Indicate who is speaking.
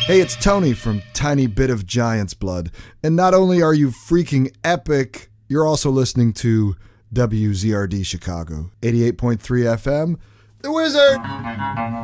Speaker 1: Hey, it's Tony from Tiny Bit of Giant's Blood. And not only are you freaking epic, you're also listening to WZRD Chicago, 88.3 FM, The Wizard!